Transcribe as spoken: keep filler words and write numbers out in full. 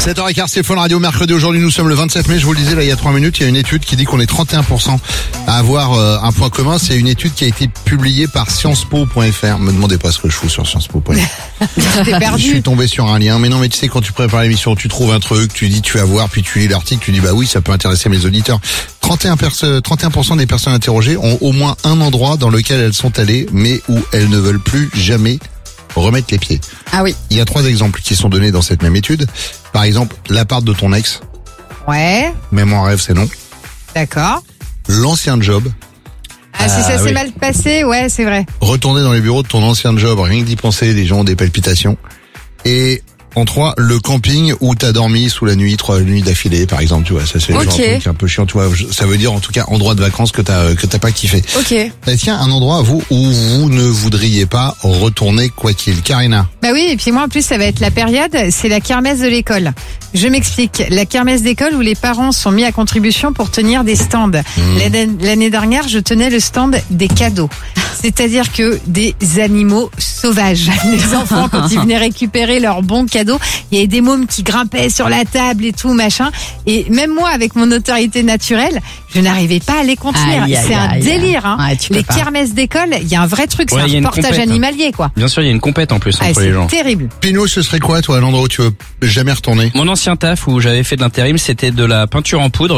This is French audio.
sept heures quinze, c'est Fun Radio, mercredi. Aujourd'hui, nous sommes le vingt-sept mai. Je vous le disais là il y a trois minutes, il y a une étude qui dit qu'on est trente et un pour cent à avoir euh, un point commun. C'est une étude qui a été publiée par sciences po point f r. Me demandez pas ce que je fous sur sciences po point f r. T'es perdu. Je suis tombé sur un lien. Mais non, mais tu sais, quand tu prépares l'émission, tu trouves un truc, tu dis tu vas voir, puis tu lis l'article, tu dis bah oui, ça peut intéresser mes auditeurs. trente et un pour cent des personnes interrogées ont au moins un endroit dans lequel elles sont allées, mais où elles ne veulent plus jamais remettre les pieds. Ah oui. Il y a trois exemples qui sont donnés dans cette même étude. Par exemple, l'appart de ton ex. Ouais. Même en rêve, c'est non. D'accord. L'ancien job. Ah, si ça Ah, s'est oui. mal passé, ouais, c'est vrai. Retourner dans les bureaux de ton ancien job, rien que d'y penser, les gens ont des palpitations. Et en trois, le camping où t'as dormi sous la nuit, trois nuits d'affilée, par exemple, tu vois, ça c'est le Ok. genre de truc un peu chiant, tu vois. Ça veut dire en tout cas endroit de vacances que t'as que t'as pas kiffé. Ok. Est-ce qu'il y a un endroit vous où vous ne voudriez pas retourner quoi qu'il? Karina. Bah oui, et puis moi en plus ça va être la période, c'est la kermesse de l'école. Je m'explique, la kermesse d'école où les parents sont mis à contribution pour tenir des stands. Mmh. L'année, l'année dernière, je tenais le stand des cadeaux. C'est-à-dire que des animaux sauvages. Les enfants, quand ils venaient récupérer leurs bons cadeaux, il y avait des mômes qui grimpaient sur la table et tout, machin. Et même moi, avec mon autorité naturelle, je n'arrivais pas à les contenir. Aïe, aïe, C'est un aïe. délire, hein. Ouais, tu peux Les pas. kermesses d'école, il y a un vrai truc, Ouais, c'est il y a un une portage compète, hein. animalier, quoi. Bien sûr, il y a une compète en plus Ah, entre les c'est gens. terrible. Pino, ce serait quoi toi, l'endroit où tu veux jamais retourner? Mon ancien taf où j'avais fait de l'intérim, c'était de la peinture en poudre.